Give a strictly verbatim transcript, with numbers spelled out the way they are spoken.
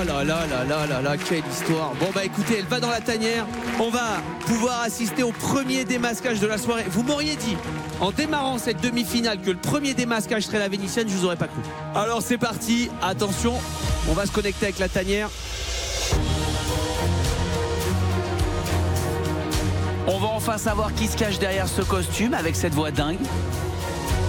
là là là là là là, quelle histoire. Bon bah écoutez, elle va dans la tanière. On va pouvoir assister au premier démasquage de la soirée. Vous m'auriez dit en démarrant cette demi-finale que le premier démasquage serait la Vénitienne, je vous aurais pas cru. Alors c'est parti, attention, on va se connecter avec la tanière. On va enfin savoir qui se cache derrière ce costume avec cette voix dingue.